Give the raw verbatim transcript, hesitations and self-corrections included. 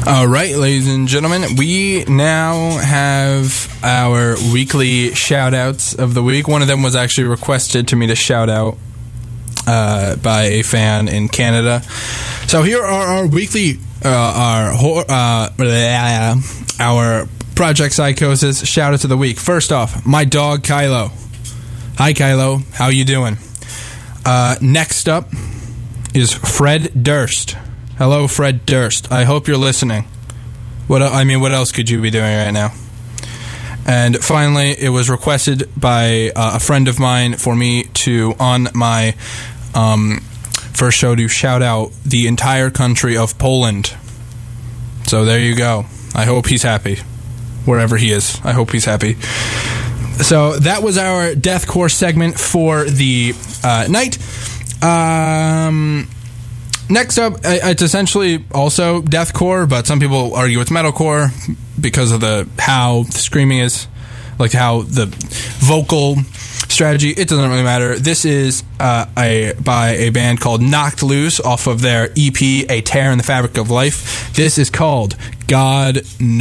All right, ladies and gentlemen, we now have our weekly shout-outs of the week. One of them was actually requested to me to shout out uh, by a fan in Canada. So here are our weekly, uh, our uh, our Project Psychosis shout-outs of the week. First off, my dog Kylo. Hi Kylo, how you doing? Uh, next up is Fred Durst. Hello, Fred Durst. I hope you're listening. What I mean, what else could you be doing right now? And finally, it was requested by uh, a friend of mine for me to, on my um, first show, to shout out the entire country of Poland. So there you go. I hope he's happy. Wherever he is. I hope he's happy. So that was our deathcore segment for the uh, night. Um... Next up, it's essentially also deathcore, but some people argue it's metalcore because of the how the screaming is, like how the vocal strategy. It doesn't really matter. This is uh, a by a band called Knocked Loose off of their E P, A Tear in the Fabric of Life. This is called God Knows.